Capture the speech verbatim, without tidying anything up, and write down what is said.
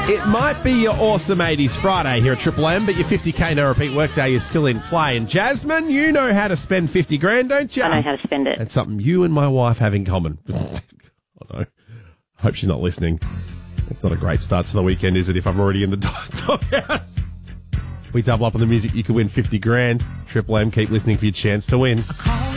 It might be your awesome eighties Friday here at Triple M, but your fifty K no repeat workday is still in play. And Jasmine, you know how to spend fifty grand, don't you? I know how to spend it. That's something you and my wife have in common. Oh no. I hope she's not listening. It's not a great start to the weekend, is it, if I'm already in the doghouse? We double up on the music, you could win fifty grand. Triple M, keep listening for your chance to win.